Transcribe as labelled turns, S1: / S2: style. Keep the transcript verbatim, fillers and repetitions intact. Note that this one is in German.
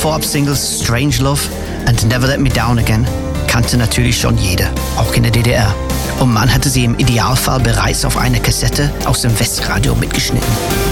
S1: Vorab-Singles Strange Love and Never Let Me Down Again kannte natürlich schon jeder, auch in der D D R. Und man hatte sie im Idealfall bereits auf einer Kassette aus dem Westradio mitgeschnitten.